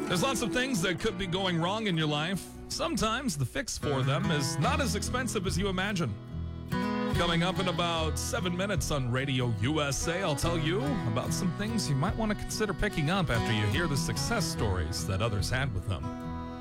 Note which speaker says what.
Speaker 1: There's lots of things that could be going wrong in your life. Sometimes the fix for them is not as expensive as you imagine. Coming up in about 7 minutes on Radio USA, I'll tell you about some things you might want to consider picking up after you hear the success stories that others had with them.